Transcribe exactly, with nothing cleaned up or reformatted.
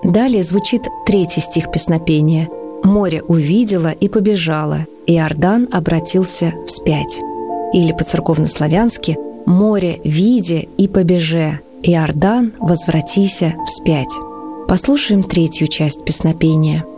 Далее звучит третий стих песнопения. «Море увидело и побежало, Иордан обратился вспять». Или по-церковнославянски «Море виде и побеже, Иордан возвратися вспять». Послушаем третью часть песнопения.